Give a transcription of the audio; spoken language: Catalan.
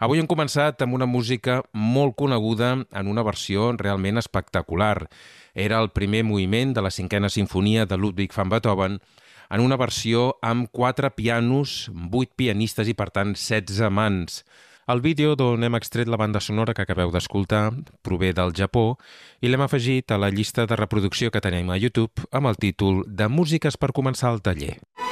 Avui hem començat amb una música molt coneguda en una versió realment espectacular. Era el primer moviment de la cinquena sinfonia de Ludwig van Beethoven en una versió amb 4 pianos, 8 pianistes i, per tant, 16 mans. El vídeo d'on hem extret la banda sonora que acabeu d'escoltar prové del Japó i l'hem afegit a la llista de reproducció que tenim a YouTube amb el títol de Músiques per començar el taller.